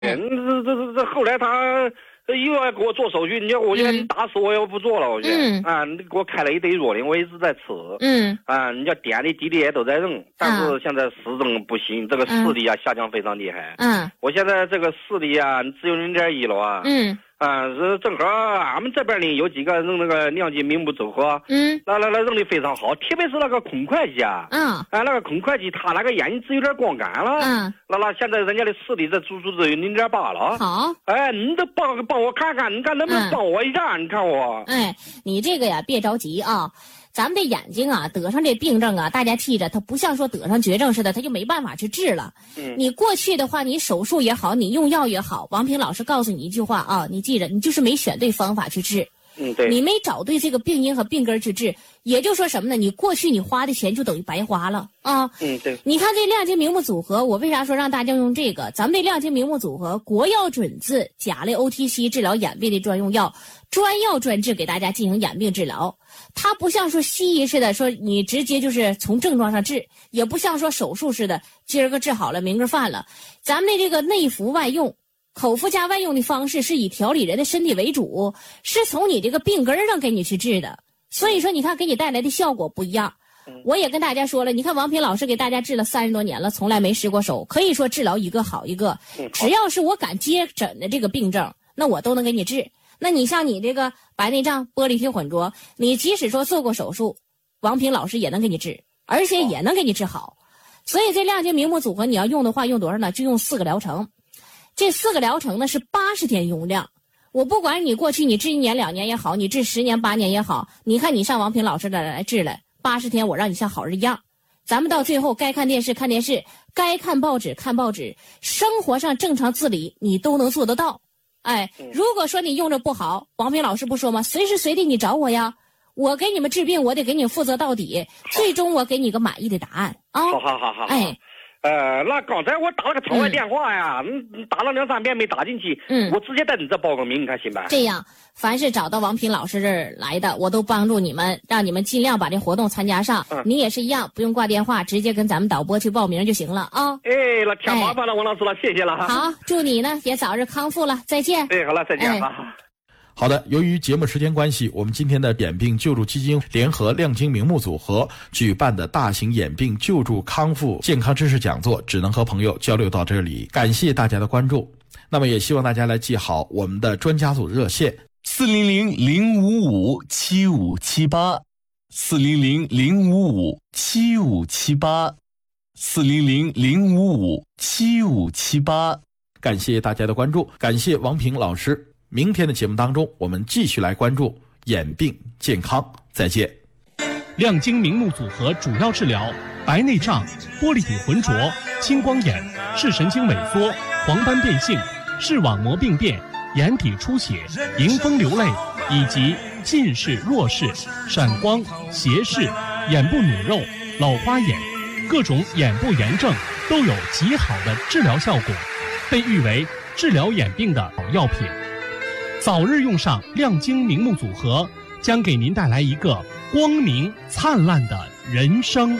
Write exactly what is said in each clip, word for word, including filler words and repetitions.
这这这这后来他又要给我做手续，你要我觉得你打死我也不做了，我觉得、嗯、啊，你给我开了一堆药令，我一直在吃。嗯啊，你叫点的滴的也都在扔，但是现在始终不行，这个视力啊、嗯、下降非常厉害。嗯，我现在这个视力啊只有零点一了啊。嗯。啊，是正好俺们这边呢有几个扔那个亮晶明目组合，嗯，那那那扔的非常好，特别是那个空会计啊，嗯，啊那个空会计他那个眼睛只有点光干了，嗯，那那现在人家的视力这足足只有零点八了，好，哎，你得帮帮我看看，你看能不能帮我一下？嗯、你看我， 哎，你这个呀别着急啊。咱们的眼睛啊，得上这病症啊，大家记着，它不像说得上绝症似的，它就没办法去治了。嗯，你过去的话，你手术也好，你用药也好，王平老师告诉你一句话啊，你记着，你就是没选对方法去治。嗯，对，你没找对这个病因和病根去治，也就说什么呢？你过去你花的钱就等于白花了啊。嗯，对。你看这亮晶明目组合，我为啥说让大家用这个？咱们这亮晶明目组合，国药准字甲类 O T C 治疗眼病的专用药，专药专治给大家进行眼病治疗。它不像说西医似的，说你直接就是从症状上治，也不像说手术似的，今儿个治好了，明儿个犯了。咱们的这个内服外用。口服加外用的方式是以调理人的身体为主，是从你这个病根上给你去治的，所以说你看给你带来的效果不一样。我也跟大家说了，你看王平老师给大家治了三十多年了，从来没失过手，可以说治疗一个好一个，只要是我敢接诊的这个病症，那我都能给你治。那你像你这个白内障、玻璃体混浊，你即使说做过手术，王平老师也能给你治，而且也能给你治好。所以这亮晶明目组合你要用的话，用多少呢？就用四个疗程。这四个疗程呢是八十天用量，我不管你过去你治一年两年也好，你治十年八年也好，你看你上王平老师这来治了八十天，我让你像好人一样。咱们到最后该看电视看电视，该看报纸看报纸，生活上正常自理你都能做得到。哎，如果说你用着不好，王平老师不说吗？随时随地你找我呀，我给你们治病，我得给你负责到底，最终我给你个满意的答案啊！ 好好好好， 哎。 呃，那刚才我打了个场外电话呀，嗯，打了两三遍没打进去，嗯，我直接在你这报个名，你看行吧？ 这样，凡是找到王平老师这儿来的，我都帮助你们，让你们尽量把这活动参加上。嗯，你也是一样，不用挂电话，直接跟咱们导播去报名就行了啊。 哎，那太麻烦了，王老师了，谢谢了哈。 好，祝你呢也早日康复了，再见。 哎，好了，再见啊。 好的，由于节目时间关系，我们今天的眼病救助基金联合亮晶明目组合举办的大型眼病救助康复健康知识讲座只能和朋友交流到这里，感谢大家的关注。那么也希望大家来记好我们的专家组热线四零零零五五七五七八四零零零五五七五七八四零零零五五七五七八。 感谢大家的关注，感谢王平老师。明天的节目当中，我们继续来关注眼病健康。再见。 亮晶明目组合主要治疗白内障、玻璃体浑浊、青光眼、视神经萎缩、黄斑变性、视网膜病变、眼底出血、迎风流泪以及近视、弱视、闪光、斜视、眼部扭肉、老花眼，各种眼部炎症都有极好的治疗效果，被誉为治疗眼病的好药品。早日用上亮晶明目组合，将给您带来一个光明灿烂的人生。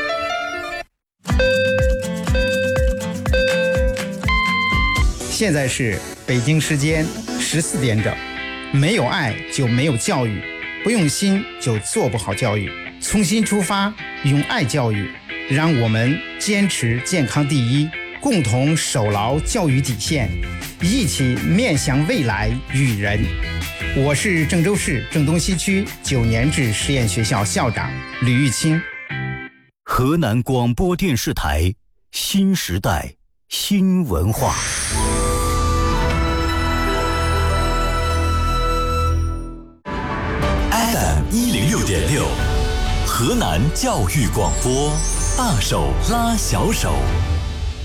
现在是北京时间十四点整。没有爱就没有教育，不用心就做不好教育。从心出发，用爱教育，让我们坚持健康第一，共同守牢教育底线，一起面向未来育人。我是郑州市郑东西区九年制实验学校校长吕玉清。 河南广播电视台新时代新文化。 F M 一零六点六，河南教育广播，大手拉小手。